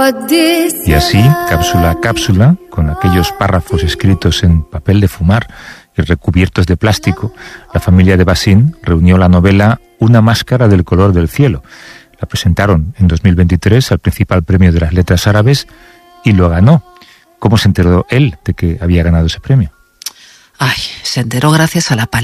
Y así, cápsula a cápsula, con aquellos párrafos escritos en papel de fumar y recubiertos de plástico, la familia de Bazin reunió la novela Una máscara del color del cielo. La presentaron en 2023 al principal premio de las letras árabes y lo ganó. ¿Cómo se enteró él de que había ganado ese premio? Se enteró gracias a la